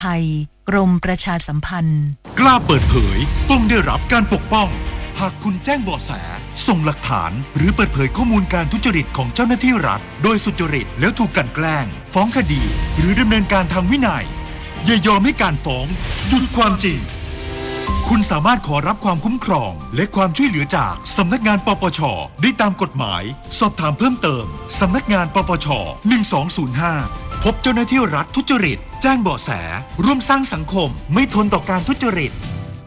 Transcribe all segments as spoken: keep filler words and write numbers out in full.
ไทยกรมประชาสัมพันธ์กล้าเปิดเผยต้องได้รับการปกป้องหากคุณแจ้งเบาะแสส่งหลักฐานหรือเปิดเผยข้อมูลการทุจริตของเจ้าหน้าที่รัฐโดยสุจริตแล้วถูกกลั่นแกล้งฟ้องคดีหรือดำเนินการทางวินัยอย่ายอมให้การฟ้องหยุดความจริงคุณสามารถขอรับความคุ้มครองและความช่วยเหลือจากสำนักงานปปช.ได้ตามกฎหมายสอบถามเพิ่มเติมสำนักงานปปช.หนึ่งสองศูนย์ห้าพบเจ้าหน้าที่รัฐทุจริตแจ้งเบาะแสร่วมสร้างสังคมไม่ทนต่อการทุจริต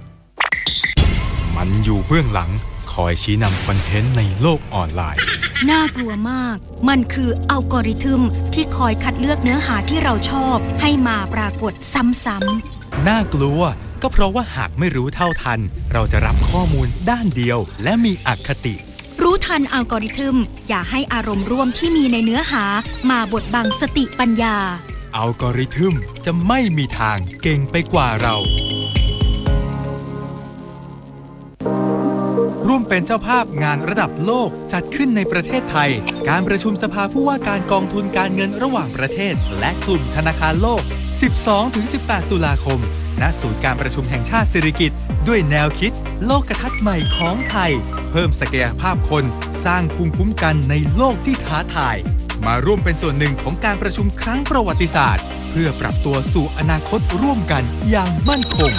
มันอยู่เบื้องหลังคอยชี้นำคอนเทนต์ในโลกออนไลน์น่ากลัวมากมันคืออัลกอริทึมที่คอยคัดเลือกเนื้อหาที่เราชอบให้มาปรากฏซ้ำๆน่ากลัวก็เพราะว่าหากไม่รู้เท่าทันเราจะรับข้อมูลด้านเดียวและมีอคติรู้ทันอัลกอริทึมอย่าให้อารมณ์ร่วมที่มีในเนื้อหามาบดบังสติปัญญาอัลกอริทึมจะไม่มีทางเก่งไปกว่าเราร่วมเป็นเจ้าภาพงานระดับโลกจัดขึ้นในประเทศไทยการประชุมสภาผู้ว่าการกองทุนการเงินระหว่างประเทศและกลุ่มธนาคารโลก สิบสองถึงสิบแปด ตุลาคมณศูนย์การประชุมแห่งชาติสิริกิติ์ด้วยแนวคิดโลกทัศน์ใหม่ของไทยเพิ่มศักยภาพคนสร้างภูมิคุ้มกันในโลกที่ท้าทายมาร่วมเป็นส่วนหนึ่งของการประชุมครั้งประวัติศาสตร์เพื่อปรับตัวสู่อนาคตร่วมกันอย่างมั่นคง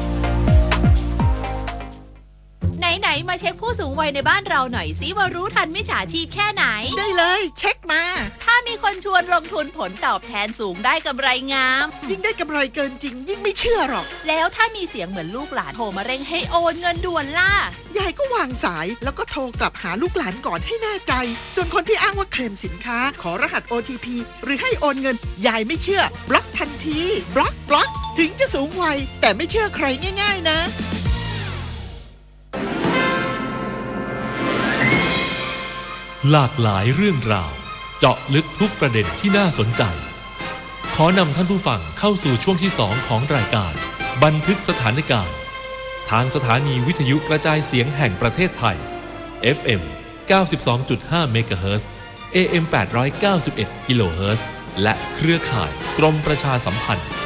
ไหนๆมาเช็คผู้สูงวัยในบ้านเราหน่อยสิว่ารู้ทันมิจฉาชีพแค่ไหนได้เลยเช็คมาถ้ามีคนชวนลงทุนผลตอบแทนสูงได้กำไรงามยิ่งได้กำไรเกินจริงยิ่งไม่เชื่อหรอกแล้วถ้ามีเสียงเหมือนลูกหลานโทรมาเร่งให้โอนเงินด่วนล่ะยายก็วางสายแล้วก็โทรกลับหาลูกหลานก่อนให้แน่ใจส่วนคนที่อ้างว่าเคลมสินค้าขอรหัส โอ ที พี หรือให้โอนเงินยายไม่เชื่อบล็อกทันทีบล็อกบล็อกถึงจะสูงวัยแต่ไม่เชื่อใครง่ายๆนะหลากหลายเรื่องราวเจาะลึกทุกประเด็นที่น่าสนใจขอนำท่านผู้ฟังเข้าสู่ช่วงที่สองของรายการบันทึกสถานการณ์ทางสถานีวิทยุกระจายเสียงแห่งประเทศไทย เอฟ เอ็ม เก้าสิบสองจุดห้า เมกะเฮิรตซ์ เอ เอ็ม แปดร้อยเก้าสิบเอ็ด กิโลเฮิรตซ์และเครือข่ายกรมประชาสัมพันธ์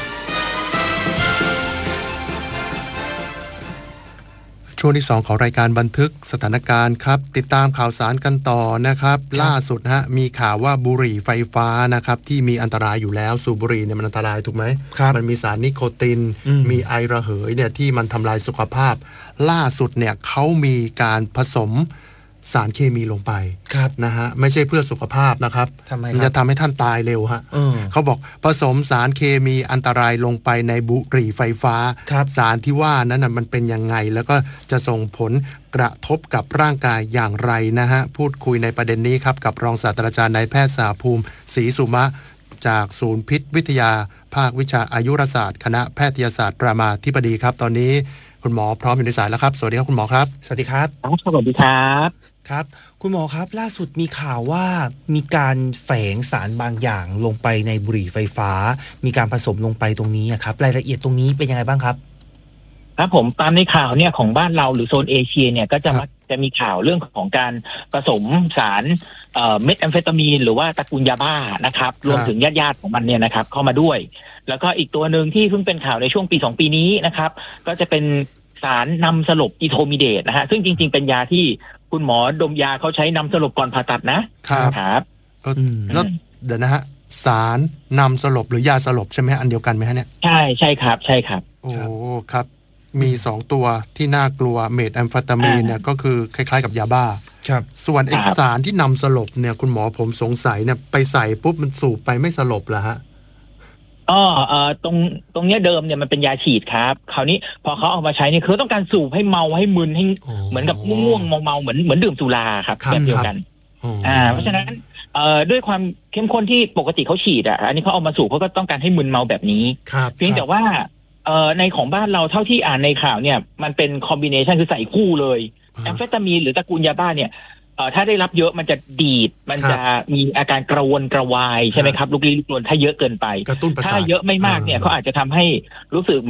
ช่วงที่สองของรายการบันทึกสถานการณ์ครับติดตามข่าวสารกันต่อนะครับล่าสุดฮะมีข่าวว่าบุหรี่ไฟฟ้านะครับที่มีอันตรายอยู่แล้วสูบบุหรี่เนี่ยมันอันตรายถูกไหมมันมีสารนิโคตินม, มีไอระเหยเนี่ยที่มันทำลายสุขภาพล่าสุดเนี่ยเขามีการผสมสารเคมีลงไปนะฮะไม่ใช่เพื่อสุขภาพนะครับมันจะทำให้ท่านตายเร็วฮะเขาบอกผสมสารเคมีอันตรายลงไปในบุหรี่ไฟฟ้าสารที่ว่านั้นนะมันเป็นยังไงแล้วก็จะส่งผลกระทบกับร่างกายอย่างไรนะฮะพูดคุยในประเด็นนี้ครับกับรองศาสตราจารย์นายแพทย์สาภูมิศรีสุมะจากศูนย์พิษวิทยาภาควิชาอายุรศาสตร์คณะแพทยศาสตร์รามาธิบดีครับตอนนี้คุณหมอพร้อมอยู่ในสายแล้วครับสวัสดีครับคุณหมอครับสวัสดีครับสวัสดีครับครับคุณหมอครับล่าสุดมีข่าวว่ามีการแฝงสารบางอย่างลงไปในบุหรี่ไฟฟ้ามีการผสมลงไปตรงนี้ครับรายละเอียดตรงนี้เป็นยังไงบ้างครับครับผมตามในข่าวเนี่ยของบ้านเราหรือโซนเอเชียเนี่ยก็จะมักจะมีข่าวเรื่องของการผสมสารเอ่อเมทแอมเฟตามีนหรือว่าตระกูลยาบ้านะครับรวมถึงญาติๆของมันเนี่ยนะครับเข้ามาด้วยแล้วก็อีกตัวหนึ่งที่เพิ่งเป็นข่าวในช่วงปีสองปีนี้นะครับก็จะเป็นสารนำสลบอีโทมิเดตนะฮะซึ่งจริงๆเป็นยาที่คุณหมอดมยาเขาใช้นำสลบก่อนผ่าตัดนะครับครับแล้วเดี๋ยวนะฮะสารนำสลบหรือยาสลบใช่ไหมอันเดียวกันไหมฮะเนี่ยใช่ใช่ครับใช่ครับโอ้ครับมีสองตัวที่น่ากลัวเมทแอมเฟตามีนเนี่ยก็คือคล้ายๆกับยาบ้าครับส่วนเอกสารที่นำสลบเนี่ยคุณหมอผมสงสัยเนี่ยไปใส่ปุ๊บมันสูบไปไม่สลบเหรอฮะอ๋อเอ่อตรงตรงเนี้ยเดิมเนี่ยมันเป็นยาฉีดครับคราวนี้พอเขาเอามาใช้เนี่ยคือต้องการสูบให้เมาให้มึนให้เหมือนกับง่วงๆเมาๆเหมือนเหมือนดื่มสุราครับแบบเดียวกันอ่าเพราะฉะนั้นเอ่อด้วยความเข้มข้นที่ปกติเขาฉีดอ่ะอันนี้เขาเอามาสูบเขาก็ต้องการให้มึนเมาแบบนี้เพียงแต่ว่าเอ่อในของบ้านเราเท่าที่อ่านในข่าวเนี่ยมันเป็นคอมบิเนชันคือใส่คู่เลยแอมเฟตามีนหรือตระกูลยาบ้าเนี่ยเอ่อถ้าได้รับเยอะมันจะดีดมันจะมีอาการกระวนกระวายใช่ไหมครับลุกลี้ลุกลนถ้าเยอะเกินไปถ้าเยอะไม่มากเนี่ยเขาอาจจะทำให้รู้สึกเหมือนกับ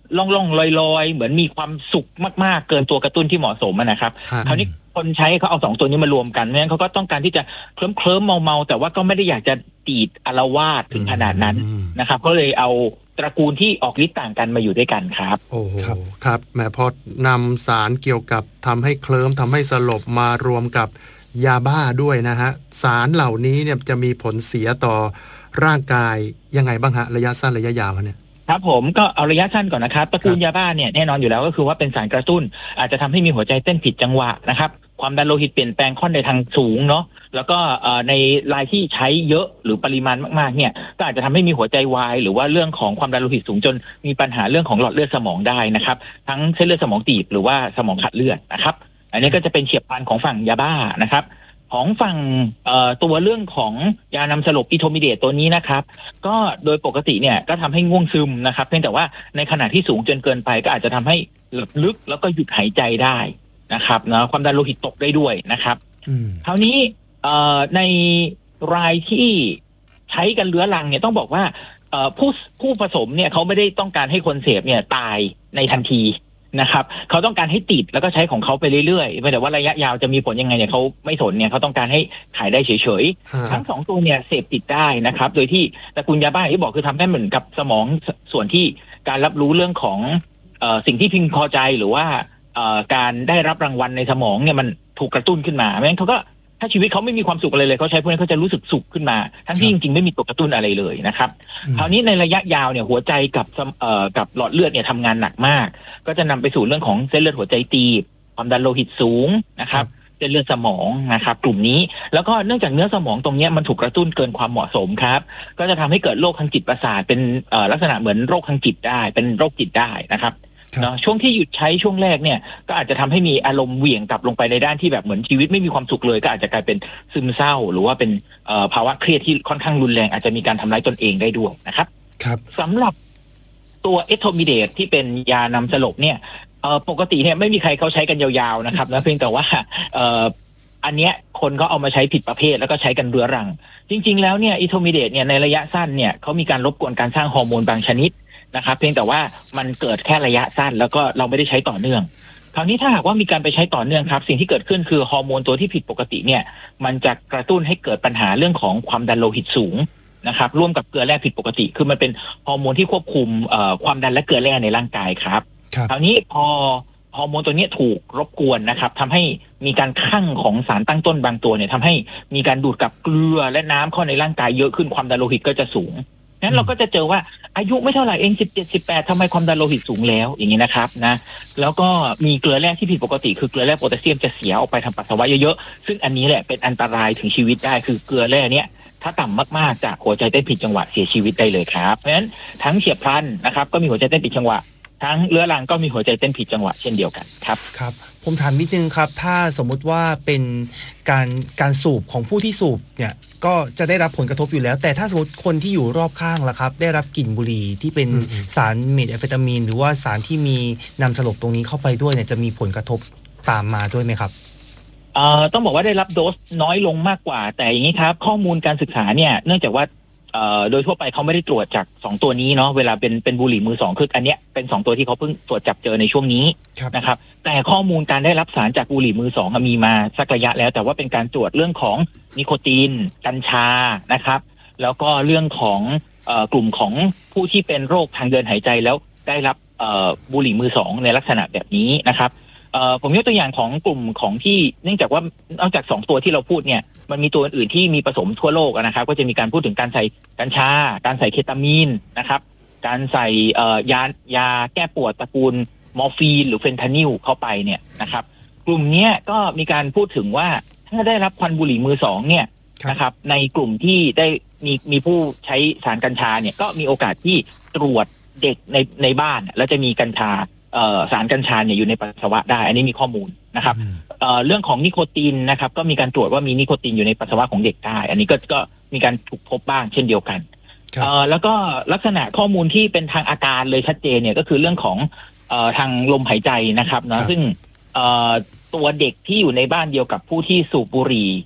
ล่องๆลอยๆเหมือนมีความสุขมากๆเกินตัวกระตุ้นที่เหมาะสมนะครับคราวนี้คนใช้เขาเอาสองตัวนี้มารวมกันเพราะฉะนั้นเขาก็ต้องการที่จะเคลิ้มเคลิ้มเมาๆแต่ว่าก็ไม่ได้อยากจะตีดอาละวาดถึงขนาดนั้นนะครับก็เลยเอาตระกูลที่ออกฤทธิ์ต่างกันมาอยู่ด้วยกันครับโอ้โหครับแหมพอนำสารเกี่ยวกับทำให้เคลิ้มทำให้สลบมารวมกับยาบ้าด้วยนะฮะสารเหล่านี้เนี่ยจะมีผลเสียต่อร่างกายยังไงบ้างฮะระยะสั้นระยะยาวเนี่ยครับผมก็เอาระยะสั้นก่อนนะครับตระกูลยาบ้าเนี่ยแน่นอนอยู่แล้วก็คือว่าเป็นสารกระตุ้นอาจจะทำให้มีหัวใจเต้นผิดจังหวะนะครับความดันโลหิตเปลี่ยนแปลงค่อนในทางสูงเนาะแล้วก็ในรายที่ใช้เยอะหรือปริมาณมากๆเนี่ยก็อาจจะทำให้มีหัวใจวายหรือว่าเรื่องของความดันโลหิตสูงจนมีปัญหาเรื่องของหลอดเลือดสมองได้นะครับทั้งเส้นเลือดสมองตีบหรือว่าสมองขาดเลือดนะครับอันนี้ก็จะเป็นเฉียบพลันของฝั่งยาบ้านะครับของฝั่งตัวเรื่องของยานำสลบอิโทมิเดตตัวนี้นะครับก็โดยปกติเนี่ยก็ทำให้ง่วงซึมนะครับเพียงแต่ว่าในขณะที่สูงจนเกินไปก็อาจจะทำให้หลับลึกแล้วก็หยุดหายใจได้นะครับนะความดันโลหิตตกได้ด้วยนะครับคราวนี้ในรายที่ใช้กันเรื้อรังเนี่ยต้องบอกว่าผู้ผู้ผสมเนี่ยเขาไม่ได้ต้องการให้คนเสพเนี่ยตายในทันทีนะครับเขาต้องการให้ติดแล้วก็ใช้ของเขาไปเรื่อยๆไม่แต่ว่าระยะยาวจะมีผลยังไงเนี่ยเขาไม่สนเนี่ยเขาต้องการให้ขายได้เฉยๆทั้งสองตัวเนี่ยเสพติดได้นะครับโดยที่ตระกูลยาบ้าที่บอกคือทำให้เหมือนกับสมองส่วนที่การรับรู้เรื่องของเอ่อสิ่งที่พึงพอใจหรือว่าเอ่อการได้รับรางวัลในสมองเนี่ยมันถูกกระตุ้นขึ้นมาไม่งั้นเขาก็ถ้าชีวิตเขาไม่มีความสุขอะไรเลยเขาใช้พวกนี้เขาจะรู้สึกสุขขึ้นมาทั้งที่จริงๆไม่มีตัวกระตุ้นอะไรเลยนะครับคราวนี้ในระยะยาวเนี่ยหัวใจกับเอ่อกับหลอดเลือดเนี่ยทำงานหนักมากก็จะนำไปสู่เรื่องของเส้นเลือดหัวใจตีบความดันโลหิตสูงนะครับเส้นเลือดสมองนะครับกลุ่มนี้แล้วก็เนื่องจากเนื้อสมองตรงนี้มันถูกกระตุ้นเกินความเหมาะสมครับก็จะทำให้เกิดโรคทางจิตประสาทเป็นเอ่อลักษณะเหมือนโรคทางจิตได้เป็นโรคจิตได้นะครับเนาะช่วงที่หยุดใช้ช่วงแรกเนี่ยก็อาจจะทำให้มีอารมณ์เหวี่ยงกลับลงไปในด้านที่แบบเหมือนชีวิตไม่มีความสุขเลยก็อาจจะกลายเป็นซึมเศร้าหรือว่าเป็นภาวะเครียดที่ค่อนข้างรุนแรงอาจจะมีการทำร้ายตนเองได้ด้วยนะครับครับสำหรับตัวเอทโทมิเดตที่เป็นยานำสลบเนี่ยปกติเนี่ยไม่มีใครเขาใช้กันยาวๆนะครับนะเพียงแต่ว่าอันเนี้ยคนเขาเอามาใช้ผิดประเภทแล้วก็ใช้กันเรื้อรังจริงๆแล้วเนี่ยเอทโทมิเดตเนี่ยในระยะสั้นเนี่ยเขามีการรบกวนการสร้างฮอร์โมนบางชนิดนะครับเพียงแต่ว่ามันเกิดแค่ระยะสั้นแล้วก็เราไม่ได้ใช้ต่อเนื่องคราวนี้ถ้าหากว่ามีการไปใช้ต่อเนื่องครับสิ่งที่เกิดขึ้นคือฮอร์โมนตัวที่ผิดปกติเนี่ยมันจะกระตุ้นให้เกิดปัญหาเรื่องของความดันโลหิตสูงนะครับร่วมกับเกลือแร่ผิดปกติคือมันเป็นฮอร์โมนที่ควบคุมความดันและเกลือแร่ในร่างกายครับคราวนี้พอฮอร์โมนตัวนี้ถูกรบกวนนะครับทำให้มีการคั่งของสารตั้งต้นบางตัวเนี่ยทำให้มีการดูดกับเกลือและน้ำเข้าในร่างกายเยอะขึ้นความดันโลหิตก็จะสูงนั้นเราก็จะเจอว่าอายุไม่เท่าไหร่เองสิบเจ็ด สิบแปดทำไมความดันโลหิตสูงแล้วอย่างนี้นะครับนะแล้วก็มีเกลือแร่ที่ผิดปกติคือเกลือแร่โพแทสเซียมจะเสียออกไปทางปัสสาวะเยอะๆซึ่งอันนี้แหละเป็นอันตรายถึงชีวิตได้คือเกลือแร่เนี้ยถ้าต่ำมากๆจากหัวใจเต้นผิดจังหวะเสียชีวิตได้เลยครับเพราะฉะนั้นทั้งเฉียบพลันนะครับก็มีหัวใจเต้นผิดจังหวะทั้งเรื้อรังก็มีหัวใจเต้นผิดจังหวะเช่นเดียวกันครับครับผมถามนิดนึงครับถ้าสมมุติว่าเป็นการการสูบของผู้ที่สูบเนี่ยก็จะได้รับผลกระทบอยู่แล้วแต่ถ้าสมมติคนที่อยู่รอบข้างล่ะครับได้รับกลิ่นบุหรี่ที่เป็นสารเมทแอมเฟตามีนหรือว่าสารที่มีนำสลบตรงนี้เข้าไปด้วยเนี่ยจะมีผลกระทบตามมาด้วยไหมครับเอ่อต้องบอกว่าได้รับโดสน้อยลงมากกว่าแต่อย่างนี้ครับข้อมูลการศึกษาเนี่ยเนื่องจากว่าโดยทั่วไปเขาไม่ได้ตรวจจากสองตัวนี้เนาะเวลาเป็นเป็นบุหรี่มือสองคืออันเนี้ยเป็นสองตัวที่เขาเพิ่งตรวจจับเจอในช่วงนี้นะครับแต่ข้อมูลการได้รับสารจากบุหรี่มือสองมีมาสักระยะแล้วแต่ว่าเป็นการตรวจเรื่องของนิโคตินกัญชานะครับแล้วก็เรื่องของเอ่อกลุ่มของผู้ที่เป็นโรคทางเดินหายใจแล้วได้รับเอ่อบุหรี่มือสองในลักษณะแบบนี้นะครับเอ่อผมยกตัวอย่างของกลุ่มของที่เนื่องจากว่านอกจากสองตัวที่เราพูดเนี่ยมันมีตัวอื่นที่มีผสมทั่วโลกนะครับก็จะมีการพูดถึงการใส่กัญชาการใส่เคตามีนนะครับการใส่เอ่อยายาแก้ปวดตระกูลมอร์ฟีนหรือเฟนทานิลเข้าไปเนี่ยนะครับกลุ่มนี้ก็มีการพูดถึงว่าถ้าได้รับควันบุหรี่มือสองเนี่ยนะครับในกลุ่มที่ได้มีมีผู้ใช้สารกัญชาเนี่ยก็มีโอกาสที่ตรวจเด็กในในบ้านแล้วจะมีกัญชาเอ่อสารกัญชาเนี่ยอยู่ในปัสสาวะได้อันนี้มีข้อมูลนะครับเอ่อเรื่องของนิโคตินนะครับก็มีการตรวจว่ามีนิโคตินอยู่ในปัสสาวะของเด็กได้อันนี้ก็ก็มีการถูกพบบ้างเช่นเดียวกันเอ่อแล้วก็ลักษณะข้อมูลที่เป็นทางอาการเลยชัดเจนเนี่ยก็คือเรื่องของเอ่อทางลมหายใจนะครับนะซึ่งเอ่อตัวเด็กที่อยู่ในบ้านเดียวกับผู้ที่สูบบุหรี่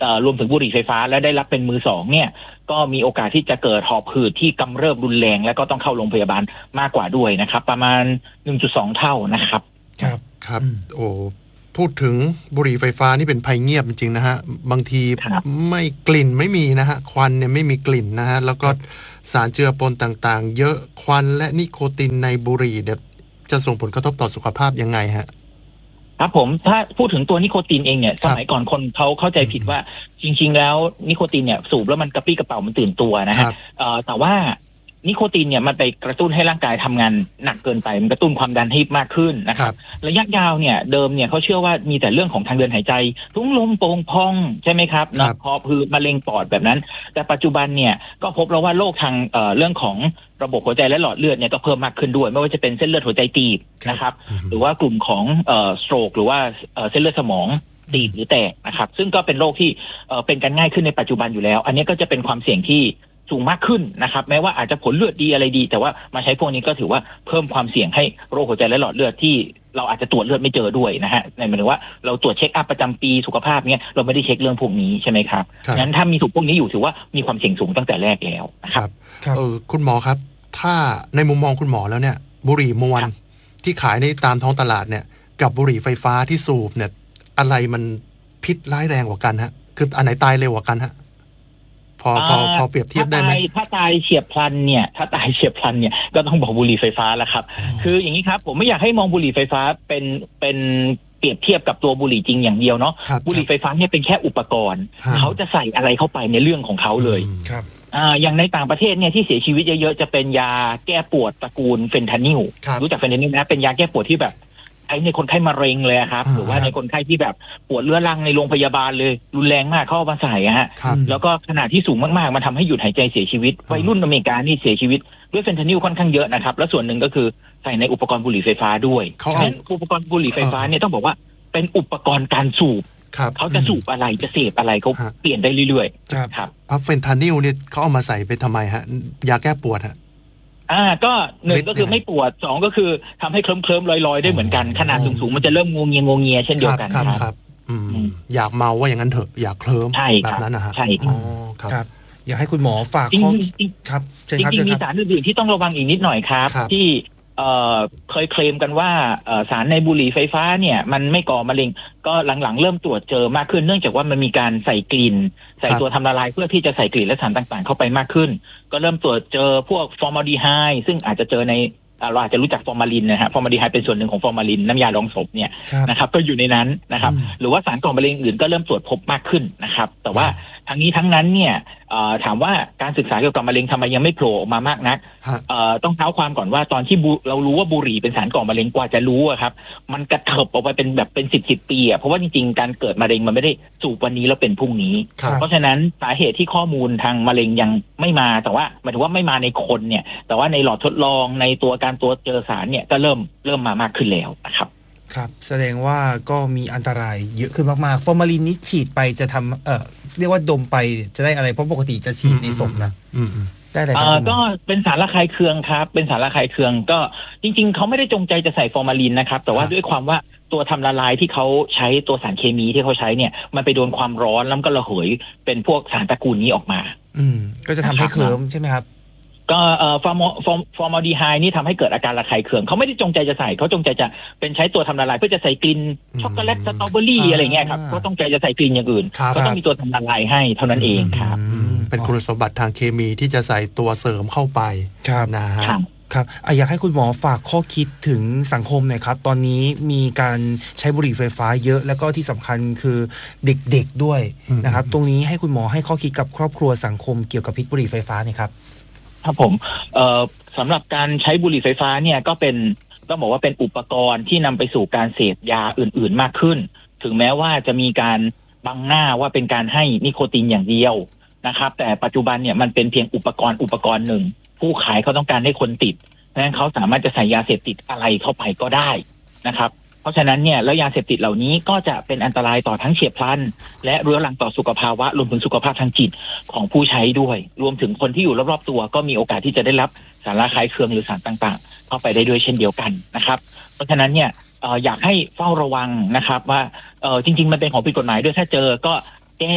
รวมถึงบุหรี่ไฟฟ้าและได้รับเป็นมือสองเนี่ยก็มีโอกาสที่จะเกิดหอบหืดที่กำเริบรุนแรงและก็ต้องเข้าโรงพยาบาลมากกว่าด้วยนะครับประมาณ หนึ่งจุดสอง เท่านะครับครับครับโอ้พูดถึงบุหรี่ไฟฟ้านี่เป็นภัยเงียบจริงๆนะฮะบางทีไม่กลิ่นไม่มีนะฮะควันเนี่ยไม่มีกลิ่นนะฮะแล้วก็สารเจือปนต่างๆเยอะควันและนิโคตินในบุหรี่เนี่ยจะส่งผลกระทบต่อสุขภาพยังไงฮะครับผมถ้าพูดถึงตัวนิโคตินเองเนี่ยสมัยก่อนคนเขาเข้าใจผิดว่าจริงๆแล้วนิโคตินเนี่ยสูบแล้วมันกระปรี้กระเป๋ามันตื่นตัวนะฮะแต่ว่านิโคตินเนี่ยมันไปกระตุ้นให้ร่างกายทำงานหนักเกินไปมันกระตุ้นความดันให้มากขึ้นนะครับระยะยาวเนี่ยเดิมเนี่ยเขาเชื่อว่ามีแต่เรื่องของทางเดินหายใจทุ้งลมโป่งพองใช่ไหมครับนะคอพืดมะเร็งปอดแบบนั้นแต่ปัจจุบันเนี่ยก็พบแล้วว่าโรคทางเอ่อเรื่องของระบบหัวใจและหลอดเลือดเนี่ยก็เพิ่มมากขึ้นด้วยไม่ว่าจะเป็นเส้นเลือดหัวใจตีบนะครับหรือว่ากลุ่มของเอ่อสโตรกหรือว่าเอ่อเส้นเลือดสมองตีบหรือแตกนะครับซึ่งก็เป็นโรคที่เอ่อเป็นกันง่ายขึ้นในปัจจุบันอยู่แล้วอันนี้ก็จะเป็นความเสี่ยงที่สูงมากขึ้นนะครับแม้ว่าอาจจะผลเลือดดีอะไรดีแต่ว่ามาใช้พวกนี้ก็ถือว่าเพิ่มความเสี่ยงให้โรคหัวใจและหลอดเลือดที่เราอาจจะตรวจเลือดไม่เจอด้วยนะฮะในหมายถึงว่าเราตรวจเช็คอัพประจำปีสุขภาพเนี้ยเราไม่ได้เช็คเรื่องพวกนี้ใช่ไหมครับงั้นถ้ามีถูกพวกนี้อยู่ถือว่ามีความเสี่ยงสูงตั้งแต่แรกแล้วครับเออคุณหมอครับถ้าในมุมมองคุณหมอแล้วเนี่ยบุหรี่มวนที่ขายในตามท้องตลาดเนี่ยกับบุหรี่ไฟฟ้าที่สูบเนี่ยอะไรมันพิษร้ายแรงกว่ากันฮะคืออันไหนตายเร็วกว่ากันฮะพอพอพอเปรียบเทียบได้ไหมถ้าตายเฉียบพลันเนี่ยถ้าตายเฉียบพลันเนี่ยก็ต้องบอกบุหรี่ไฟฟ้าแล้วครับคืออย่างนี้ครับผมไม่อยากให้มองบุหรี่ไฟฟ้าเป็นเป็นเปรียบเทียบกับตัวบุหรี่จริงอย่างเดียวเนาะบุหรี่ไฟฟ้าเนี่ยเป็นแค่อุปกรณ์เขาจะใส่อะไรเข้าไปในเรื่องของเขาเลยครับอ่าอย่างในต่างประเทศเนี่ยที่เสียชีวิตเยอะๆจะเป็นยาแก้ปวดตระกูลเฟนทานิลรู้จักเฟนทานิลนะเป็นยาแก้ปวดที่แบบใช้ในคนไข้มะเร็งเลยครับหรือว่าในคนไข้ที่แบบปวดเรื้อรังในโรงพยาบาลเลยรุนแรงมากเข้ามาใส่ฮะแล้วก็ขนาดที่สูงมากๆมันทำให้หยุดหายใจเสียชีวิตวัยรุ่นอเมริกานี่เสียชีวิตด้วยเฟนทานิลค่อนข้างเยอะนะครับและส่วนหนึ่งก็คือใส่ในอุปกรณ์บุหรี่ไฟฟ้าด้วยฉะนั้นอุปกรณ์บุหรี่ไฟฟ้าเนี่ยต้องบอกว่าเป็นอุปกรณ์การสูบเขาจะสูบอะไรจะเสพอะไรเขาเปลี่ยนได้เรื่อยๆครับเพราะเฟนทานิลเนี่ยเขาเอามาใส่ไปทำไมฮะยาแก้ปวดฮะอ่าก็หนึ่งก็คือไม่ปวดสองก็คือทำให้เคลิ้มเคลิ้มลอยๆได้เหมือนกันขนาดสูงๆมันจะเริ่มงงเงียงงเงียเช่นเดียวกันครับอยากเมาว่าอย่างนั้นเถอะอยากเคลิ้มแบบนั้นนะฮะใช่ครับอยากให้คุณหมอฝากข้อครับจริงๆมีสารอื่นๆที่ต้องระวังอีกนิดหน่อยครับที่เอ่อเคยเคลมกันว่าสารในบุหรี่ไฟฟ้าเนี่ยมันไม่ก่อมะเร็งก็หลังๆเริ่มตรวจเจอมากขึ้นเนื่องจากว่ามันมีการใส่กลิ่นใส่ตัวทำละลายเพื่อที่จะใส่กลิ่นและสารต่างๆเข้าไปมากขึ้นก็เริ่มตรวจเจอพวกฟอร์มาลดีไฮด์ซึ่งอาจจะเจอในเราอาจจะรู้จักฟอร์มาลินนะฮะฟอร์มาลดีไฮด์เป็นส่วนหนึ่งของฟอร์มาลินน้ำยารองศพเนี่ยนะครับก็อยู่ในนั้นนะครับหรือว่าสารก่อมะเร็งอื่นก็เริ่มตรวจพบมากขึ้นนะครับแต่ว่าทั้งนี้ทั้งนั้นเนี่ยถามว่าการศึกษาเกี่ยวกับมะเร็งทำไมยังไม่โผล่ออกมามากนักต้องเท้าความก่อนว่าตอนที่เรารู้ว่าบุหรี่เป็นสารก่อมะเร็งกว่าจะรู้อะครับมันกระเถิบออกไปเป็นแบบเป็นสิบสิบปีอะเพราะว่าจริงๆการเกิดมะเร็งมันไม่ได้สูบวันนี้แล้วเป็นพรุ่งนี้เพราะฉะนั้นสาเหตุที่ข้อมูลทางมะเร็งยังไม่มาแต่ว่าหมายถึงว่าไม่มาในคนเนี่ยแต่ว่าในหลอดทดลองในตัวการตัวเจอสารเนี่ยก็เริ่มเริ่มมามากขึ้นแล้วนะครับครับแสดงว่าก็มีอันตรายเยอะขึ้นมากๆฟอร์มาลินนี้ฉีดไปจะทำเอ่อเรียกว่าดมไปจะได้อะไรเพราะปกติจะฉีดในศพนะได้อะไรครับก็เป็นสารระคายเคืองครับเป็นสารระคายเคืองก็จริงๆเขาไม่ได้จงใจจะใส่ฟอร์มาลินนะครับแต่ว่าด้วยความว่าตัวทำละลายที่เขาใช้ตัวสารเคมีที่เขาใช้เนี่ยมันไปโดนความร้อนแล้วก็ระเหยเป็นพวกสารตระกูลนี้ออกมาอืมก็จะทำให้เคลิ้มใช่ไหมครับก็เอ่อฟอร์มฟอร์มาลดีไฮด์นี่ทำให้เกิดอาการระคายเคืองเขาไม่ได้จงใจจะใส่เขาจงใจจะเป็นใช้ตัวทำละลายเพื่อจะใส่กลิ่นช็อกโกแลตสตรอเบอรี่อะไรเงี้ยครับก็ต้องใจจะใส่กลิ่นอย่างอื่นก็ต้องมีตัวทำละลายให้เท่านั้นเองครับเป็นคุณสมบัติทางเคมีที่จะใส่ตัวเสริมเข้าไปนะฮะครับอยากให้คุณหมอฝากข้อคิดถึงสังคมหน่อยครับตอนนี้มีการใช้บุหรี่ไฟฟ้าเยอะแล้วก็ที่สำคัญคือเด็กๆด้วยนะครับตรงนี้ให้คุณหมอให้ข้อคิดกับครอบครัวสังคมเกี่ยวกับพิษบุหรี่ไฟฟ้าเนี่ยครับครับผมเอ่อสำหรับการใช้บุหรี่ไฟฟ้าเนี่ยก็เป็นต้องบอกว่าเป็นอุปกรณ์ที่นำไปสู่การเสพยาอื่นๆมากขึ้นถึงแม้ว่าจะมีการบังหน้าว่าเป็นการให้นิโคตินอย่างเดียวนะครับแต่ปัจจุบันเนี่ยมันเป็นเพียงอุปกรณ์อุปกรณ์หนึ่งผู้ขายเขาต้องการให้คนติดดังนั้นเขาสามารถจะใส่ยาเสพติดอะไรเข้าไปก็ได้นะครับเพราะฉะนั้นเนี่ยแล้วยาเสพติดเหล่านี้ก็จะเป็นอันตรายต่อทั้งเฉียบพลันและเรื้อรังต่อสุขภาวะรวมถึงสุขภาพทางจิตของผู้ใช้ด้วยรวมถึงคนที่อยู่รอบๆตัวก็มีโอกาสที่จะได้รับสารระคายเคืองหรือสารต่างๆเข้าไปได้ด้วยเช่นเดียวกันนะครับเพราะฉะนั้นเนี่ยอยากให้เฝ้าระวังนะครับว่าจริงๆมันเป็นของผิดกฎหมายด้วยถ้าเจอก็แจ้ง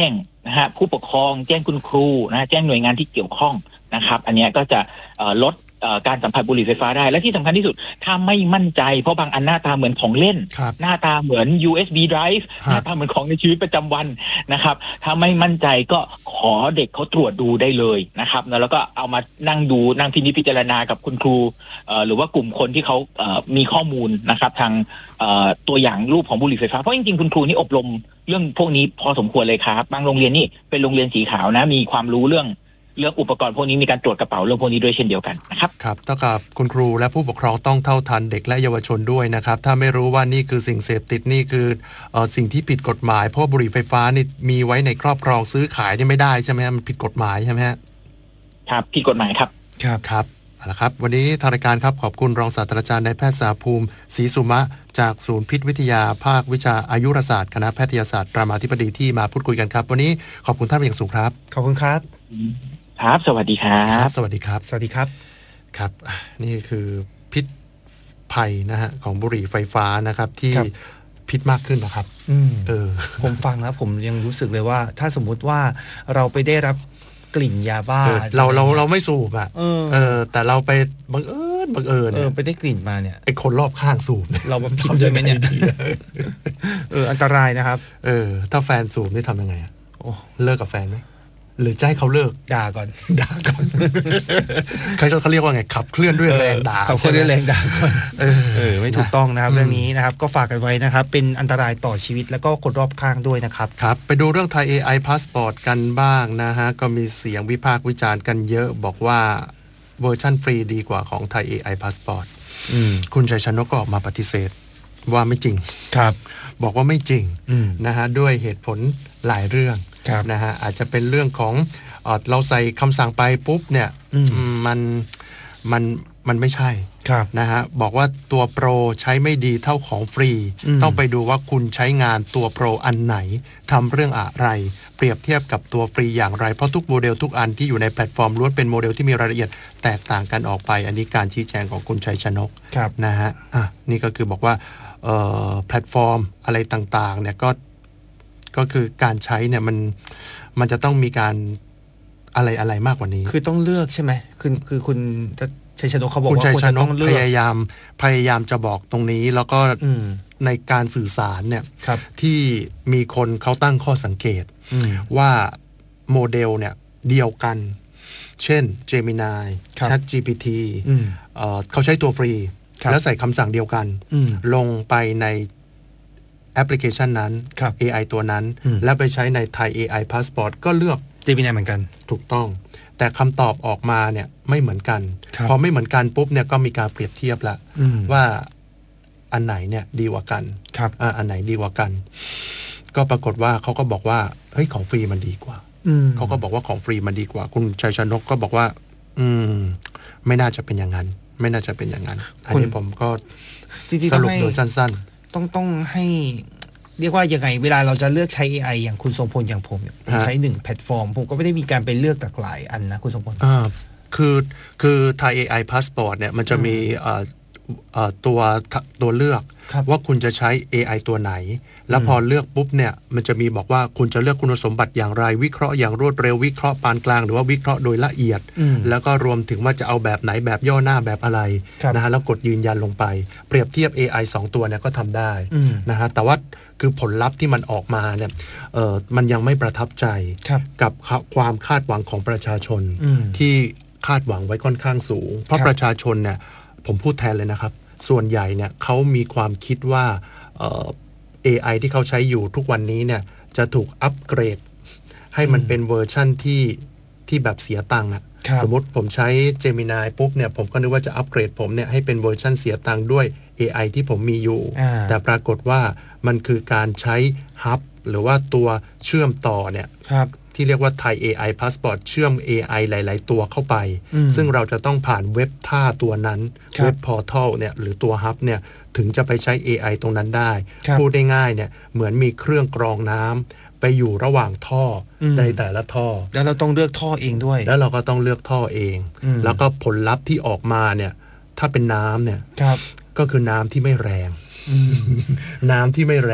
นะฮะผู้ปกครองแจ้งคุณครูนะแจ้งหน่วยงานที่เกี่ยวข้องนะครับอันนี้ก็จะลดการสัมผัสบุหรี่ไฟฟ้าได้และที่สำคัญที่สุดถ้าไม่มั่นใจเพราะบางอันหน้าตาเหมือนของเล่นหน้าตาเหมือน ยู เอส บี drive หน้าตาเหมือนของในชีวิตประจำวันนะครับถ้าไม่มั่นใจก็ขอเด็กเขาตรวจดูได้เลยนะครับแล้วก็เอามานั่งดูนั่งพินิจพิจารณากับคุณครูหรือว่ากลุ่มคนที่เขามีข้อมูลนะครับทางตัวอย่างรูปของบุหรี่ไฟฟ้าเพราะจริงๆคุณครูนี่อบรมเรื่องพวกนี้พอสมควรเลยครับบางโรงเรียนนี่เป็นโรงเรียนสีขาวนะมีความรู้เรื่องเรื่องอุปกรณ์พวกนี้มีการตรวจกระเป๋าเรื่องพวกนี้ด้วยเช่นเดียวกันนะครับครับเท่ากับคุณครูและผู้ปกครองต้องเท่าทันเด็กและเยาวชนด้วยนะครับถ้าไม่รู้ว่านี่คือสิ่งเสพติดนี่คือเอ่อสิ่งที่ผิดกฎหมายเพราะบุหรี่ไฟฟ้านี่มีไว้ในครอบครองซื้อขายนี่ไม่ได้ใช่ไหมมันผิดกฎหมายใช่ไหมฮะครับผิดกฎหมายครับครับครับเอาละครับวันนี้ทางรายการครับขอบคุณรองศาสตราจารย์นายแพทย์สาภูมิศรีสุมะจากศูนย์พิษวิทยาภาควิชาอายุรศาสตร์คณะแพทยศาสตร์รามาธิบดีที่มาพูดคุยกันครับวันนี้ขอบคุณท่านเป็นอย่างสูงครับขอบคุณครับครับสวัสดีครับสวัสดีครับสวัสดีครับครับนี่คือพิษภัยนะฮะของบุหรี่ไฟฟ้านะครับที่พิษมากขึ้นนะครับเออผมฟังแล้วผมยังรู้สึกเลยว่าถ้าสมมุติว่าเราไปได้รับกลิ่นยาบ้าเราเราเราไม่สูบอ่ะเออแต่เราไปบังเอิญบังเอิญเออไปได้กลิ่นมาเนี่ยไอ้คนรอบข้างสูบเรามาผิดด้วยไหมเนี่ยเอออันตรายนะครับเออถ้าแฟนสูบนี่ทำยังไงอ่ะเลิกกับแฟนไหมหรือจะให้เขาเลิกด่าก่อนด่าก่อนเขาเขาเรียกว่าไงขับเคลื่อนด้วยแรงด่าขับเคลื่อนด้วยแรงด่าก่อนเออไม่ถูกต้องนะครับเรื่องนี้นะครับก็ฝากกันไว้นะครับเป็นอันตรายต่อชีวิตแล้วก็คนรอบข้างด้วยนะครับครับไปดูเรื่องไทย เอ ไอ Passport กันบ้างนะฮะก็มีเสียงวิพากษ์วิจารณ์กันเยอะบอกว่าเวอร์ชันฟรีดีกว่าของไทย เอ ไอ Passport คุณชัยชนกก็ออกมาปฏิเสธว่าไม่จริงครับบอกว่าไม่จริงนะฮะด้วยเหตุผลหลายเรื่องนะฮะอาจจะเป็นเรื่องของเอ่อเราใส่คำสั่งไปปุ๊บเนี่ยมันมันมันไม่ใช่นะฮะบอกว่าตัวโปรใช้ไม่ดีเท่าของฟรีต้องไปดูว่าคุณใช้งานตัวโปรอันไหนทำเรื่องอะไรเปรียบเทียบกับตัวฟรีอย่างไรเพราะทุกโมเดลทุกอันที่อยู่ในแพลตฟอร์มล้วนเป็นโมเดลที่มีรายละเอียดแตกต่างกันออกไปอันนี้การชี้แจงของคุณชัยชนกนะฮะอ่ะนี่ก็คือบอกว่าเอ่อแพลตฟอร์มอะไรต่างๆเนี่ยก็ก็คือการใช้เนี่ยมันมันจะต้องมีการอะไรอะไรมากกว่านี้คือต้องเลือกใช่ไหมคือคือคุณชัยชนกเขาบอกว่าคุณชัยชนกพยายามพยายามจะบอกตรงนี้แล้วก็ในการสื่อสารเนี่ยที่มีคนเขาตั้งข้อสังเกตว่าโมเดลเนี่ยเดียวกันเช่น Gemini ChatGPT เอ่อเขาใช้ตัวฟรีแล้วใส่คำสั่งเดียวกันลงไปในแอปพลิเคชันนั้น เอ ไอ ตัวนั้นแล้วไปใช้ในไทย เอ ไอ Passport ก็เลือก Gemini เหมือนกันถูกต้องแต่คำตอบออกมาเนี่ยไม่เหมือนกันพอไม่เหมือนกันปุ๊บเนี่ยก็มีการเปรียบเทียบละว่าอันไหนเนี่ยดีกว่ากันอ่าอันไหนดีกว่ากันก็ปรากฏว่าเขาก็บอกว่าเฮ้ยของฟรีมันดีกว่าเขาก็บอกว่าของฟรีมันดีกว่าคุณชัยชนกก็บอกว่าอืมไม่น่าจะเป็นอย่างนั้นไม่น่าจะเป็นอย่างนั้นอันนี้ผมก็สรุปโดยสั้นๆต้องต้องให้เรียกว่ายังไงเวลาเราจะเลือกใช้ เอ ไอ อย่างคุณทรงพลอย่างผมเนี่ยใช้หนึ่งแพลตฟอร์มผมก็ไม่ได้มีการไปเลือกหลายอันนะคุณทรงพลอ่าคือคือไทย เอ ไอ Passport เนี่ยมันจะมีเอ่อเอ่อตัวตัวเลือกว่าคุณจะใช้ เอ ไอ ตัวไหนแล้วพอเลือกปุ๊บเนี่ยมันจะมีบอกว่าคุณจะเลือกคุณสมบัติอย่างไรวิเคราะห์อย่างรวดเร็ววิเคราะห์ปานกลางหรือว่าวิเคราะห์โดยละเอียดแล้วก็รวมถึงว่าจะเอาแบบไหนแบบย่อหน้าแบบอะไรนะฮะแล้วกดยืนยันลงไปเปรียบเทียบ เอ ไอ สองตัวเนี่ยก็ทำได้นะฮะแต่ว่าคือผลลัพธ์ที่มันออกมาเนี่ยเอ่อมันยังไม่ประทับใจกับความคาดหวังของประชาชนที่คาดหวังไว้ค่อนข้างสูงเพราะประชาชนเนี่ยผมพูดแทนเลยนะครับส่วนใหญ่เนี่ยเขามีความคิดว่าเอ่อเอ ไอ ที่เขาใช้อยู่ทุกวันนี้เนี่ยจะถูกอัปเกรดให้มันเป็นเวอร์ชั่นที่ที่แบบเสียตังค์อะสมมติผมใช้ Gemini ปุ๊บเนี่ยผมก็นึกว่าจะอัปเกรดผมเนี่ยให้เป็นเวอร์ชั่นเสียตังค์ด้วย เอ ไอ ที่ผมมีอยู่แต่ปรากฏว่ามันคือการใช้ฮับหรือว่าตัวเชื่อมต่อเนี่ยที่เรียกว่า Thai เอ ไอ Passport เชื่อม เอ ไอ หลายๆตัวเข้าไปซึ่งเราจะต้องผ่านเว็บท่าตัวนั้นเว็บพอร์ทัลเนี่ยหรือตัวฮับเนี่ยถึงจะไปใช้ เอ ไอ ตรงนั้นได้พูดได้ง่ายเนี่ยเหมือนมีเครื่องกรองน้ำไปอยู่ระหว่างท่อในแต่ละท่อแล้วเราต้องเลือกท่อเองด้วยแล้วเราก็ต้องเลือกท่อเองแล้วก็ผลลัพธ์ที่ออกมาเนี่ยถ้าเป็นน้ำเนี่ยก็คือน้ำที่ไม่แรงน้ำที่ไม่แรง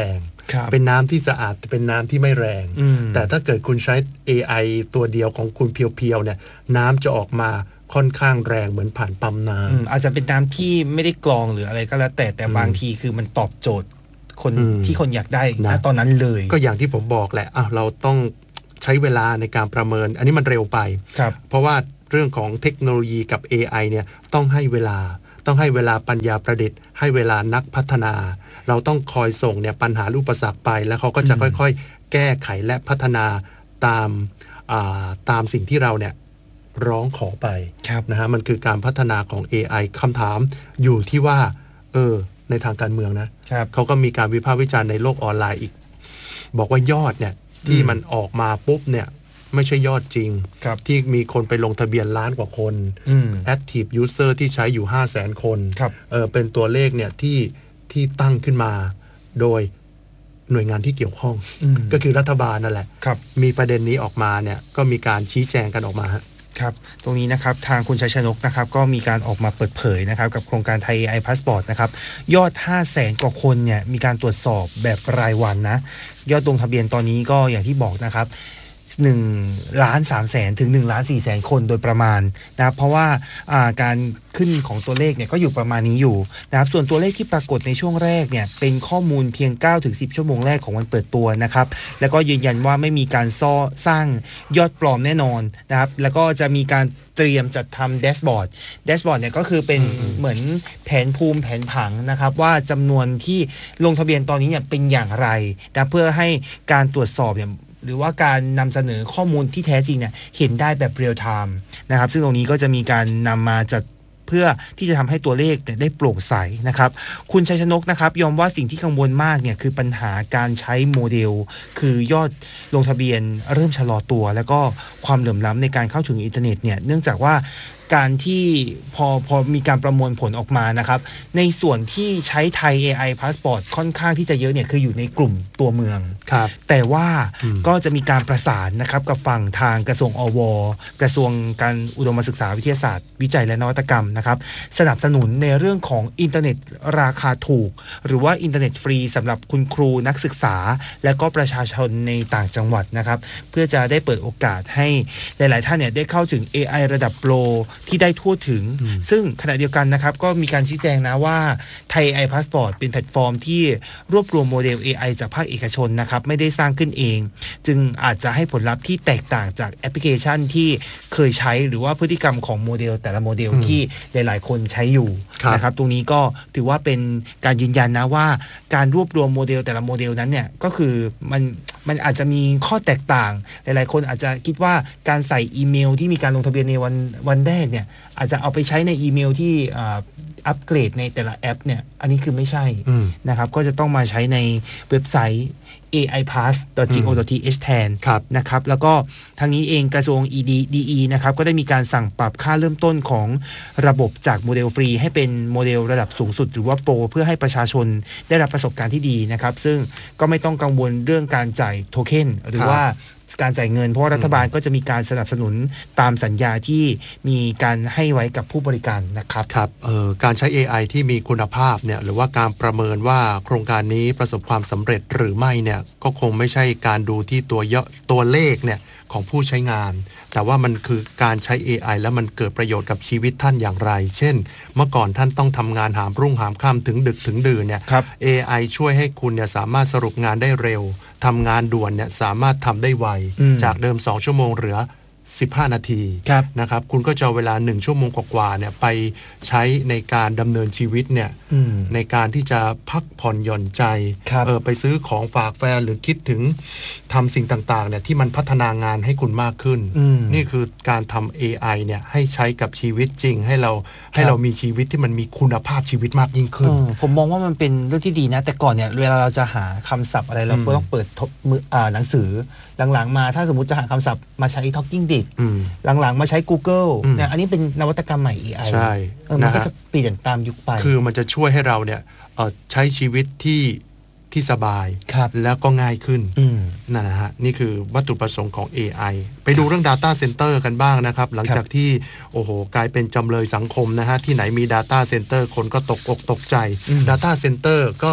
เป็นน้ำที่สะอาดเป็นน้ำที่ไม่แรงแต่ถ้าเกิดคุณใช้ เอ ไอ ตัวเดียวของคุณเพียวๆเนี่ยน้ำจะออกมาค่อนข้างแรงเหมือนผ่านปั๊มน้ำอาจจะเป็นน้ำที่ไม่ได้กรองหรืออะไรก็แล้วแต่แต่บางทีคือมันตอบโจทย์คนที่คนอยากได้นะตอนนั้นเลยก็อย่างที่ผมบอกแหละอ่ะเราต้องใช้เวลาในการประเมินอันนี้มันเร็วไปเพราะว่าเรื่องของเทคโนโลยีกับ เอ ไอ เนี่ยต้องให้เวลาต้องให้เวลาปัญญาประดิษฐ์ให้เวลานักพัฒนาเราต้องคอยส่งเนี่ยปัญหาอุปสรรคไปแล้วเขาก็จะค่อยๆแก้ไขและพัฒนาตามตามสิ่งที่เราเนี่ยร้องขอไปนะฮะมันคือการพัฒนาของ เอ ไอ คำถามอยู่ที่ว่าเออในทางการเมืองนะเขาก็มีการวิพากษ์วิจารณ์ในโลกออนไลน์อีกบอกว่ายอดเนี่ยที่มันออกมาปุ๊บเนี่ยไม่ใช่ยอดจริงที่มีคนไปลงทะเบียนล้านกว่าคน Active User ที่ใช้อยู่ ห้าแสน คนเออเป็นตัวเลขเนี่ยที่ที่ตั้งขึ้นมาโดยหน่วยงานที่เกี่ยวข้องก็คือรัฐบาลนั่นแหละมีประเด็นนี้ออกมาเนี่ยก็มีการชี้แจงกันออกมาครับตรงนี้นะครับทางคุณชัยชนกนะครับก็มีการออกมาเปิดเผยนะครับกับโครงการไทย เอ ไอ Passport นะครับยอด ห้าแสน กว่าคนเนี่ยมีการตรวจสอบแบบรายวันนะยอดลงทะเบียนตอนนี้ก็อย่างที่บอกนะครับหนึ่งล้านสามแสนถึงหนึ่งล้านสี่แสนคนโดยประมาณนะครับเพราะว่าการขึ้นของตัวเลขเนี่ยก็อยู่ประมาณนี้อยู่นะครับส่วนตัวเลขที่ปรากฏในช่วงแรกเนี่ยเป็นข้อมูลเพียง เก้าถึงสิบ ชั่วโมงแรกของวันเปิดตัวนะครับแล้วก็ยืนยันว่าไม่มีการซ่อสร้างยอดปลอมแน่นอนนะครับแล้วก็จะมีการเตรียมจัดทำแดชบอร์ดแดชบอร์ดเนี่ยก็คือเป็นเหมือนแผนภูมิแผนผังนะครับว่าจำนวนที่ลงทะเบียนตอนนี้เนี่ยเป็นอย่างไรนะเพื่อให้การตรวจสอบเนี่ยหรือว่าการนำเสนอข้อมูลที่แท้จริงเนี่ยเห็นได้แบบเรียลไทม์นะครับซึ่งตรงนี้ก็จะมีการนำมาจัดเพื่อที่จะทำให้ตัวเลขได้โปร่งใสนะครับคุณชัยชนกนะครับยอมว่าสิ่งที่กังวลมากเนี่ยคือปัญหาการใช้โมเดลคือยอดลงทะเบียนเริ่มชะลอตัวแล้วก็ความเหลื่อมล้ำในการเข้าถึงอินเทอร์เน็ตเนี่ยเนื่องจากว่าการที่พอพอมีการประมวลผลออกมานะครับในส่วนที่ใช้ไทย เอ ไอ Passport ค่อนข้างที่จะเยอะเนี่ยคืออยู่ในกลุ่มตัวเมืองแต่ว่าก็จะมีการประสานนะครับกับฝั่งทางกระทรวงอวกระทรวงการอุดมศึกษาวิทยาศาสตร์วิจัยและนวัตกรรมนะครับสนับสนุนในเรื่องของอินเทอร์เน็ตราคาถูกหรือว่าอินเทอร์เน็ตฟรีสำหรับคุณครูนักศึกษาและก็ประชาชนในต่างจังหวัดนะครับเพื่อจะได้เปิดโอกาสให้หลายๆท่านเนี่ยได้เข้าถึง เอ ไอ ระดับโปรที่ได้ทั่วถึงซึ่งขณะเดียวกันนะครับก็มีการชี้แจงนะว่าไทย เอ ไอ Passport เป็นแพลตฟอร์มที่รวบรวมโมเดล เอ ไอ จากภาคเอกชนนะครับไม่ได้สร้างขึ้นเองจึงอาจจะให้ผลลัพธ์ที่แตกต่างจากแอปพลิเคชันที่เคยใช้หรือว่าพฤติกรรมของโมเดลแต่ละโมเดลที่หลายๆคนใช้อยู่นะครับตรงนี้ก็ถือว่าเป็นการยืนยันนะว่าการรวบรวมโมเดลแต่ละโมเดลนั้นเนี่ยก็คือมันมันอาจจะมีข้อแตกต่างหลายๆคนอาจจะคิดว่าการใส่อีเมลที่มีการลงทะเบียนในวันวันแรกเนี่ยอาจจะเอาไปใช้ในอีเมลที่อัปเกรดในแต่ละแอปเนี่ยอันนี้คือไม่ใช่นะครับก็จะต้องมาใช้ในเว็บไซต์ เอ ไอ พาส ดอท จี โอ ดอท ที เอช แทนนะครับแล้วก็ทางนี้เองกระทรวง อี ดี ดี อี นะครับก็ได้มีการสั่งปรับค่าเริ่มต้นของระบบจากโมเดลฟรีให้เป็นโมเดลระดับสูงสุดหรือว่าโปรเพื่อให้ประชาชนได้รับประสบการณ์ที่ดีนะครับซึ่งก็ไม่ต้องกังวลเรื่องการจ่ายโทเค็นหรือว่าการจ่ายเงินเพราะรัฐบาลก็จะมีการสนับสนุนตามสัญญาที่มีการให้ไว้กับผู้บริการนะครับครับเอ่อการใช้ เอ ไอ ที่มีคุณภาพเนี่ยหรือว่าการประเมินว่าโครงการนี้ประสบความสำเร็จหรือไม่เนี่ยก็คงไม่ใช่การดูที่ตัวเยอะตัวเลขเนี่ยของผู้ใช้งานแต่ว่ามันคือการใช้ เอ ไอ แล้วมันเกิดประโยชน์กับชีวิตท่านอย่างไรเช่นเมื่อก่อนท่านต้องทำงานหามรุ่งหามค่ำถึงดึกถึงดื่นเนี่ย เอ ไอ ช่วยให้คุณเนี่ยสามารถสรุปงานได้เร็วทำงานด่วนเนี่ยสามารถทำได้ไวจากเดิมสองชั่วโมงเหลือสิบห้านาทีนะครับคุณก็จะเวลาหนึ่งชั่วโมงกว่าๆเนี่ยไปใช้ในการดำเนินชีวิตเนี่ยในการที่จะพักผ่อนหย่อนใจเออไปซื้อของฝากแฟนหรือคิดถึงทำสิ่งต่างๆเนี่ยที่มันพัฒนางานให้คุณมากขึ้นนี่คือการทำ เอ ไอ เนี่ยให้ใช้กับชีวิตจริงให้เราให้เรามีชีวิตที่มันมีคุณภาพชีวิตมากยิ่งขึ้นผมมองว่ามันเป็นเรื่องที่ดีนะแต่ก่อนเนี่ยเวลาเราจะหาคำศัพท์อะไรเราก็ต้องเปิดมืออ่าหนังสือหลังๆมาถ้าสมมติจะหาคำศัพท์มาใช้ Talking Dead หลังๆมาใช้ Google เนี่ยอันนี้เป็นนวัตกรรมใหม่ เอ ไอใช่มันก็จะเปลี่ยนตามยุคไปคือมันจะช่วยให้เราเนี่ยใช้ชีวิตที่ที่สบายแล้วก็ง่ายขึ้นนั่นนะฮะนี่คือวัตถุประสงค์ของ เอ ไอ ไปดูเรื่อง Data Center กันบ้างนะครับหลังจากที่โอ้โหกลายเป็นจำเลยสังคมนะฮะที่ไหนมี Data Center คนก็ตกอกตกใจ Data Center ก็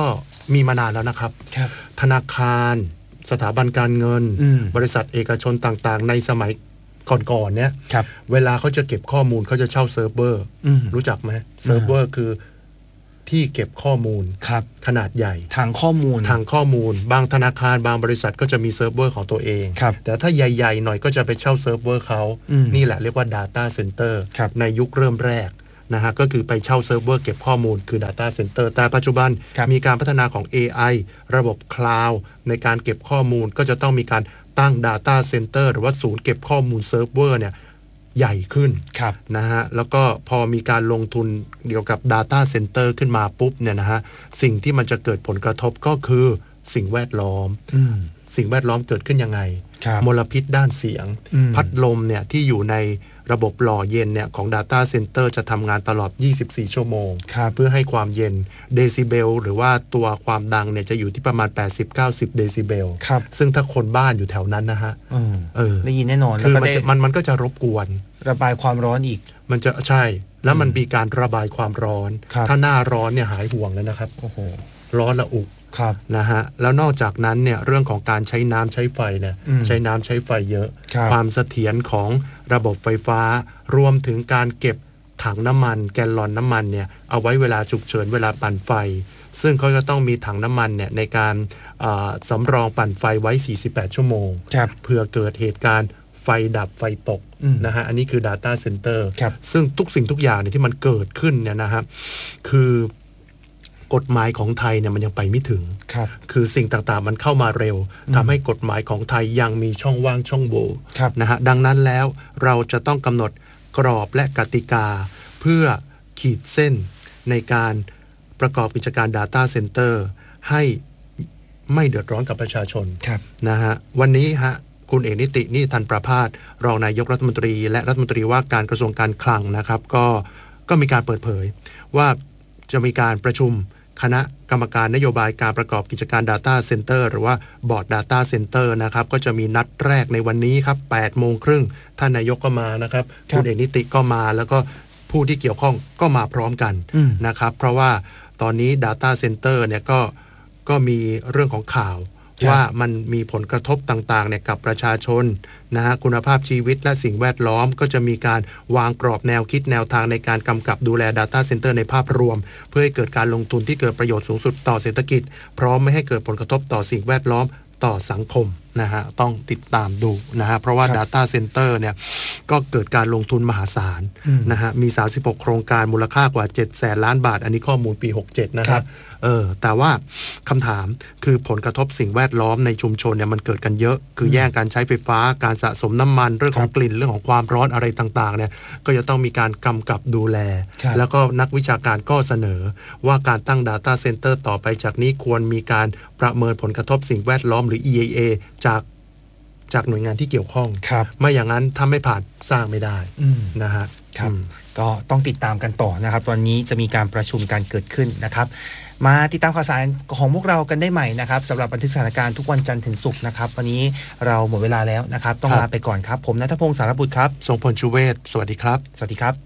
มีมานานแล้วนะครับ ธนาคารสถาบันการเงินบริษัทเอกชนต่างๆในสมัยก่อนๆเนี่ยเวลาเขาจะเก็บข้อมูลเขาจะเช่าเซิร์ฟเวอร์รู้จักไหมเซิร์ฟเวอร์คือที่เก็บข้อมูลขนาดใหญ่ทางข้อมูลทางข้อมูลบางธนาคารบางบริษัทก็จะมีเซิร์ฟเวอร์ของตัวเองแต่ถ้าใหญ่ๆหน่อยก็จะไปเช่าเซิร์ฟเวอร์เขานี่แหละเรียกว่า Data Center ในยุคเริ่มแรกนะฮะก็คือไปเช่าเซิร์ฟเวอร์เก็บข้อมูลคือ Data Center แต่ปัจจุบันมีการพัฒนาของ เอ ไอ ระบบคลาวด์ในการเก็บข้อมูลก็จะต้องมีการตั้ง Data Center หรือว่าศูนย์เก็บข้อมูลเซิร์ฟเวอร์เนี่ยใหญ่ขึ้นนะฮะแล้วก็พอมีการลงทุนเกี่ยวกับ Data Center ขึ้นมาปุ๊บเนี่ยนะฮะสิ่งที่มันจะเกิดผลกระทบก็คือสิ่งแวดล้อมสิ่งแวดล้อมเกิดขึ้นยังไงมลพิษด้านเสียงพัดลมเนี่ยที่อยู่ในระบบหล่อเย็นเนี่ยของ Data Center จะทำงานตลอดยี่สิบสี่ชั่วโมงเพื่อให้ความเย็นเดซิเบลหรือว่าตัวความดังเนี่ยจะอยู่ที่ประมาณ แปดสิบถึงเก้าสิบ เดซิเบลซึ่งถ้าคนบ้านอยู่แถวนั้นนะฮะเออได้ยินแน่นอนคือมันมันมันก็จะรบกวนระบายความร้อนอีกมันจะใช่แล้วมันมีการระบายความร้อนถ้าหน้าร้อนเนี่ยหายห่วงแล้วนะครับโอ้โหร้อนละอุนะฮะแล้วนอกจากนั้นเนี่ยเรื่องของการใช้น้ำใช้ไฟเนี่ยใช้น้ำใช้ไฟเยอะความเสถียรของระบบไฟฟ้ารวมถึงการเก็บถังน้ำมันแกลลอนน้ำมันเนี่ยเอาไว้เวลาฉุกเฉินเวลาปั่นไฟซึ่งเขาจะต้องมีถังน้ำมันเนี่ยในการสำรองปั่นไฟไว้สี่สิบแปดชั่วโมงเพื่อเกิดเหตุการณ์ไฟดับไฟตกนะฮะอันนี้คือ Data Center ซึ่งทุกสิ่งทุกอย่างเนี่ยที่มันเกิดขึ้นเนี่ยนะครับคือกฎหมายของไทยเนี่ยมันยังไปไม่ถึง ค, คือสิ่งต่างๆมันเข้ามาเร็วทำให้กฎหมายของไทยยังมีช่องว่างช่องโหว่นะฮะดังนั้นแล้วเราจะต้องกำหนดกรอบและกติกาเพื่อขีดเส้นในการประกอบกิจการ Data Center ให้ไม่เดือดร้อนกับประชาชนนะฮะวันนี้ฮะคุณเอกนิตินิทันประภาสรองนายกรัฐมนตรีและรัฐมนตรีว่าการกระทรวงการคลังนะครับก็ก็มีการเปิดเผยว่าจะมีการประชุมคณะกรรมการนโยบายการประกอบกิจการ Data Center หรือว่า Board Data Center นะครับก็จะมีนัดแรกในวันนี้ครับแปดโมงครึ่งท่านนายกก็มานะครับคุณเอกนิติก็มาแล้วก็ผู้ที่เกี่ยวข้องก็มาพร้อมกันนะครับเพราะว่าตอนนี้ Data Center เนี่ยก็ก็มีเรื่องของข่าวว่ามันมีผลกระทบต่างๆเนี่ยกับประชาชนนะฮะคุณภาพชีวิตและสิ่งแวดล้อมก็จะมีการวางกรอบแนวคิดแนวทางในการกำกับดูแล Data Center ในภาพรวมเพื่อให้เกิดการลงทุนที่เกิดประโยชน์สูงสุดต่อเศรษฐกิจพร้อมไม่ให้เกิดผลกระทบต่อสิ่งแวดล้อมต่อสังคมนะฮะต้องติดตามดูนะฮะเพราะว่า Data Center เนี่ยก็เกิดการลงทุนมหาศาลนะฮะมีสามสิบหกโครงการมูลค่ากว่าเจ็ดแสนล้านบาทอันนี้ข้อมูลปีหกเจ็ดนะครับเออแต่ว่าคำถามคือผลกระทบสิ่งแวดล้อมในชุมชนเนี่ยมันเกิดกันเยอะคือแย่งการใช้ไฟฟ้าการสะสมน้ำมันเรื่องของกลิ่นเรื่องของความร้อนอะไรต่างๆเนี่ยก็จะต้องมีการกำกับดูแลแล้วก็นักวิชาการก็เสนอว่าการตั้ง Data Center ต่อไปจากนี้ควรมีการประเมินผลกระทบสิ่งแวดล้อมหรือ อี ไอ เอ จากจากหน่วยงานที่เกี่ยวข้องไม่อย่างนั้นถ้าไม่ผ่านสร้างไม่ได้นะฮะครับก็ต้องติดตามกันต่อนะครับตอนนี้จะมีการประชุมการเกิดขึ้นนะครับมาติดตามข่าวสารของพวกเรากันได้ใหม่นะครับสำหรับบันทึกสถานการณ์ทุกวันจันทร์ถึงศุกร์นะครับวันนี้เราหมดเวลาแล้วนะครับต้องลาไปก่อนครับผมณัฐพงศ์สารบุตรครับทรงพลชูเวศสวัสดีครับสวัสดีครับ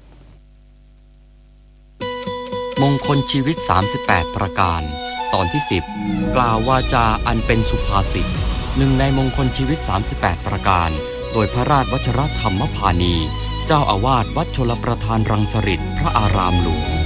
มงคลชีวิตสามสิบแปดประการตอนที่สิบกล่าววาจาอันเป็นสุภาษิตหนึ่งในมงคลชีวิตสามสิบแปดประการโดยพระราชวชรธรรมพานีเจ้าอาวาสวัดชลประทานรังสฤษพระอารามหลวง